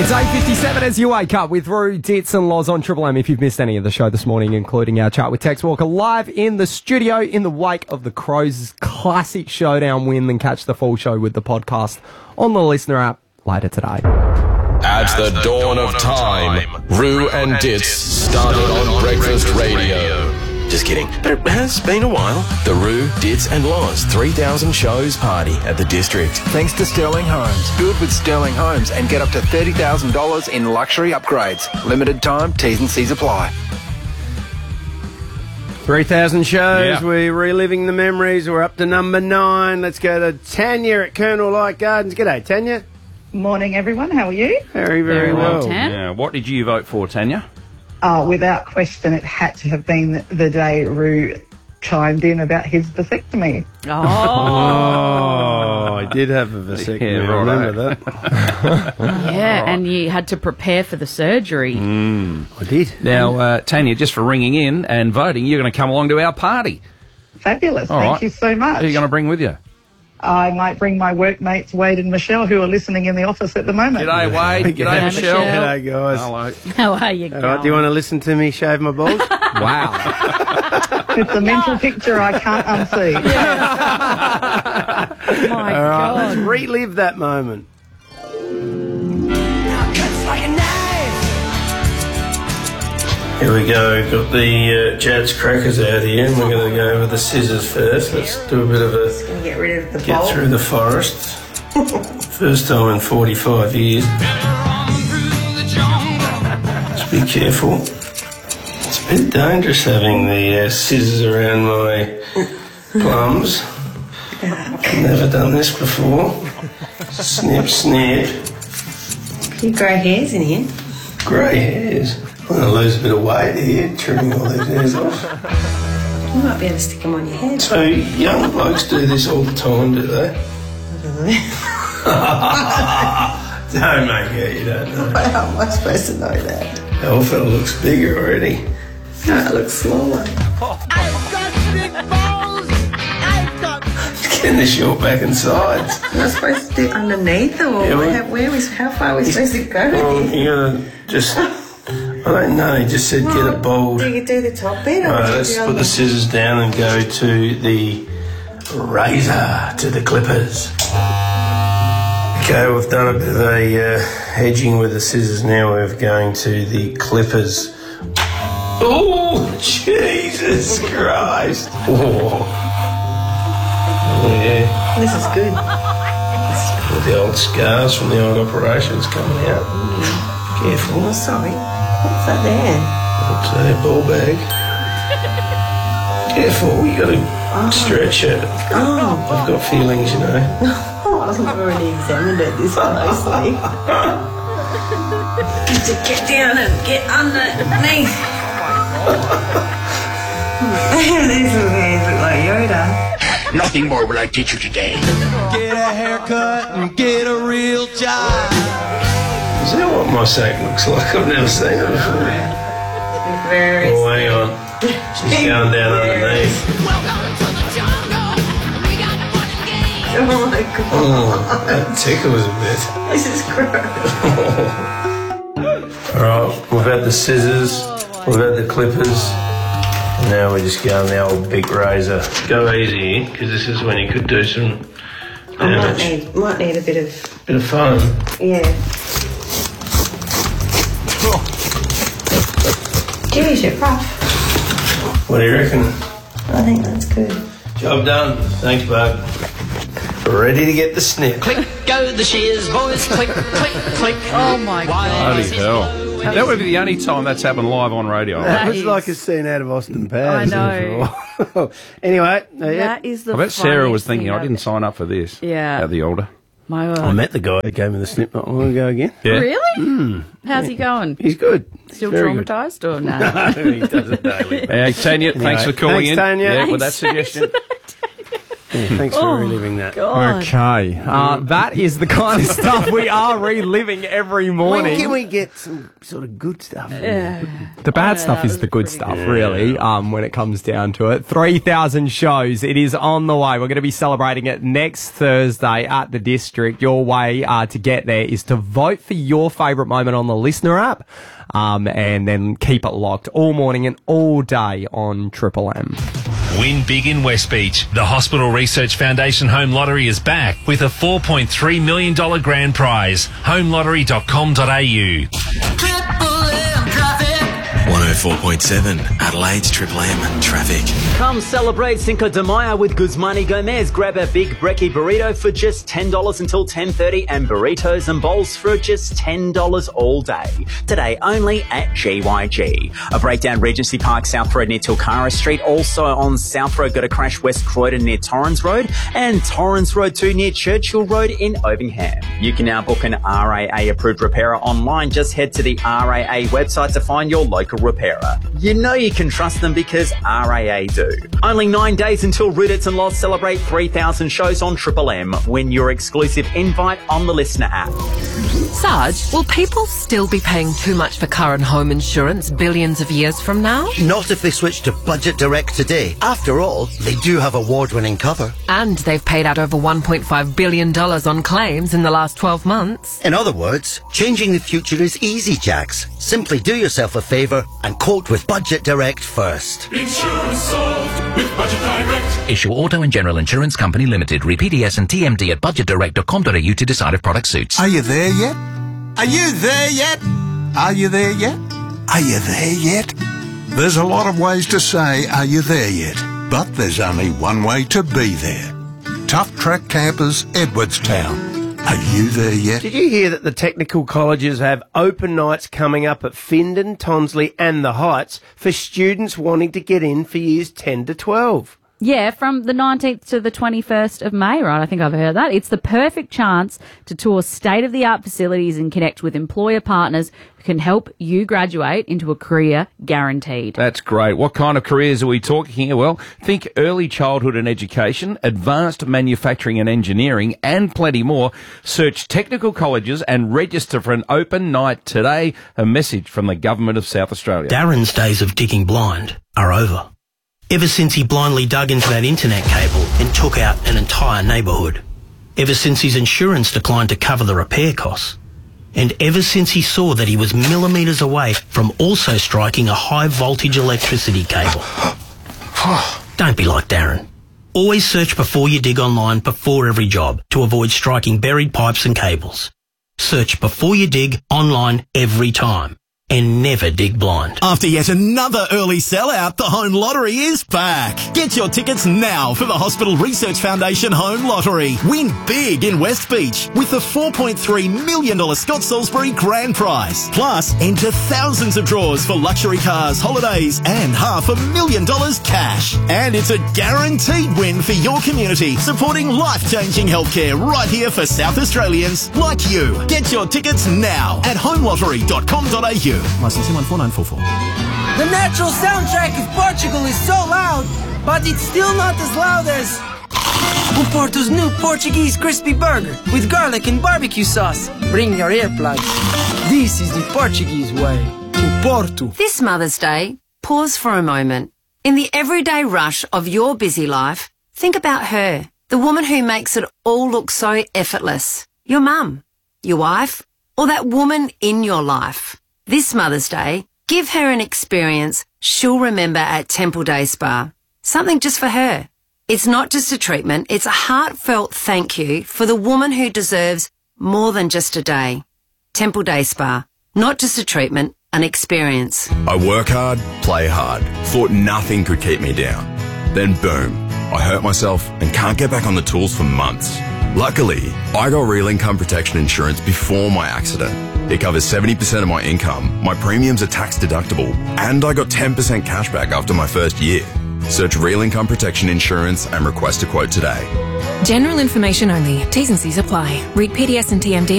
It's 8:57 as you wake up with Roo, Dits and Loz on Triple M. If you've missed any of the show this morning, including our chat with Tex Walker live in the studio in the wake of the Crows' classic showdown win, then catch the full show with the podcast on the Listener app later today. At the dawn of time, Roo and Dits started on breakfast radio. Just kidding, but it has been a while. The Roo, Dits and Loz 3000 shows party at the District. Thanks to Sterling Homes. Good with Sterling Homes and get up to $30,000 in luxury upgrades. Limited time, T's and C's apply. 3,000 shows. Yeah. We're reliving the memories. We're up to number 9. Let's go to Tanya at Colonel Light Gardens. G'day, Tanya. Morning, everyone. How are you? Very, very well. Tan. Yeah. What did you vote for, Tanya? Without question, it had to have been the day Roo chimed in about his vasectomy. Oh, I did have a vasectomy. Yeah, I remember that. Yeah, and you had to prepare for the surgery. I did. Now, Tanya, just for ringing in and voting, you're going to come along to our party. Fabulous. All Thank right. you so much. Who are you going to bring with you? I might bring my workmates, Wade and Michelle, who are listening in the office at the moment. G'day, Wade. G'day, Michelle. G'day, guys. Hello. How are you All going? right, do you want to listen to me shave my balls? Wow. It's a mental picture I can't unsee. My All right, let's God. relive that moment. Here we go, got the Jad's crackers out here, and we're going to go with the scissors first. Let's do a bit of a Get rid of the get bolt. through the forest. First time in 45 years. Just be careful. It's a bit dangerous having the scissors around my plums. Never done this before. Snip, snip. Few grey hairs in here. Grey hairs. I'm going to lose a bit of weight here, trimming all these hairs off. You might be able to stick them on your head. So young blokes do this all the time, do they? Don't make it, you don't know. How am I supposed to know that? The old fella looks bigger already. No, it looks smaller. Getting the short back and sides. Am I supposed to do underneath or Yeah, well- how far are we supposed to go? Well, you gotta just, I don't know, he just said get it bald. Do you do the top bit or Alright, do you let's do put the scissors down and go to the razor, to the clippers. Okay, we've done a bit of a hedging with the scissors. Now we're going to the clippers. Oh, Jesus Christ. Oh. Yeah, This is good. all the old scars from the old operations coming out. Careful. Oh, sorry. What's that there? It's a ball bag. Careful, you got to stretch it. Oh, I've got feelings, you know. I've already examined it this closely. To get down and get underneath. These little hands look like Yoda. Nothing more will I teach you today. Get a haircut and get a real job. Is that what my sack looks like? I've never seen it before. Very. Oh, hang on. She's going down underneath. Oh my God. Oh, that tickles a bit. This is gross. Alright, we've had the scissors, we've had the clippers, and now we're just going the old big razor. Go easy, because this is when you could do some damage. Might need a bit of, Bit of foam. yeah. Geez, you're rough. What do you reckon? I think that's good. Job done. Thanks, bud. Ready to get the snip. Click go the shears, boys. Click, click, click. Oh, my God. Bloody hell. That would be the only time that's happened live on radio. That was is- like a scene out of Austin Powers. I know. Anyway, That is the I bet Sarah was funniest thinking, thing I didn't I've- sign up for this. Yeah. At the altar. My word. I met the guy that gave me the snip not long ago again. Yeah. Really? How's he going? He's good. Still Very good. traumatised or no? He does it daily. Hey, Tanya, thanks for calling Thanks, in. Tanya. Yeah, with that Thanks, suggestion. Thanks for reliving that. God. Okay. That is the kind of stuff we are reliving every morning. When can we get some sort of good stuff? The bad stuff is the good stuff, really, when it comes down to it. 3,000 shows. It is on the way. We're going to be celebrating it next Thursday at the District. Your way to get there is to vote for your favourite moment on the Listener app, and then keep it locked all morning and all day on Triple M. Win big in West Beach. The Hospital Research Foundation Home Lottery is back with a $4.3 million grand prize. Homelottery.com.au. 104.7 Adelaide's Triple M traffic. Come celebrate Cinco de Mayo with Guzmani Gomez. Grab a big brekkie burrito for just $10 until 10:30 and burritos and bowls for just $10 all day. Today only at GYG. A breakdown Regency Park South Road near Tilcara Street. Also on South Road, got a crash West Croydon near Torrens Road and Torrens Road 2 near Churchill Road in Ovingham. You can now book an RAA approved repairer online. Just head to the RAA website to find your local repairer. You know you can trust them because RAA do. Only 9 days until Rudits and Loz celebrate 3,000 shows on Triple M. Win your exclusive invite on the Listener app. Sarge, will people still be paying too much for car and home insurance billions of years from now? Not if they switch to Budget Direct today. After all, they do have award-winning cover. And they've paid out over $1.5 billion on claims in the last 12 months. In other words, changing the future is easy, Jax. Simply do yourself a favour and quote with Budget Direct first. Insurance solved with Budget Direct. Issue Auto and General Insurance Company Limited. Read PDS and TMD at budgetdirect.com.au to decide if product suits. Are you there yet? Are you there yet? Are you there yet? Are you there yet? There's a lot of ways to say, are you there yet? But there's only one way to be there. Tough Track Campers, Edwardstown. Are you there yet? Did you hear that the technical colleges have open nights coming up at Findon, Tonsley and the Heights for students wanting to get in for years 10 to 12? Yeah, from the 19th to the 21st of May, right? I think I've heard that. It's the perfect chance to tour state-of-the-art facilities and connect with employer partners who can help you graduate into a career guaranteed. That's great. What kind of careers are we talking here? Well, think early childhood and education, advanced manufacturing and engineering, and plenty more. Search technical colleges and register for an open night today. A message from the Government of South Australia. Darren's days of digging blind are over. Ever since he blindly dug into that internet cable and took out an entire neighbourhood. Ever since his insurance declined to cover the repair costs. And ever since he saw that he was millimetres away from also striking a high voltage electricity cable. Don't be like Darren. Always search before you dig online before every job to avoid striking buried pipes and cables. Search before you dig online every time. And never dig blind. After yet another early sellout, the Home Lottery is back. Get your tickets now for the Hospital Research Foundation Home Lottery. Win big in West Beach with the $4.3 million Scott Salisbury grand prize. Plus, enter thousands of draws for luxury cars, holidays, and $500,000 cash. And it's a guaranteed win for your community, supporting life-changing healthcare right here for South Australians like you. Get your tickets now at homelottery.com.au. Licensing 14944. The natural soundtrack of Portugal is so loud, but it's still not as loud as O Porto's new Portuguese crispy burger with garlic and barbecue sauce. Bring your earplugs. This is the Portuguese way. O Porto. This Mother's Day, pause for a moment. In the everyday rush of your busy life, think about her, the woman who makes it all look so effortless. Your mum, your wife, or that woman in your life. This Mother's Day, give her an experience she'll remember at Temple Day Spa. Something just for her. It's not just a treatment, it's a heartfelt thank you for the woman who deserves more than just a day. Temple Day Spa. Not just a treatment, an experience. I work hard, play hard. Thought nothing could keep me down. Then boom, I hurt myself and can't get back on the tools for months. Luckily, I got Real Income Protection Insurance before my accident. It covers 70% of my income, my premiums are tax deductible, and I got 10% cash back after my first year. Search Real Income Protection Insurance and request a quote today. General information only. T's and C's apply. Read PDS and TMD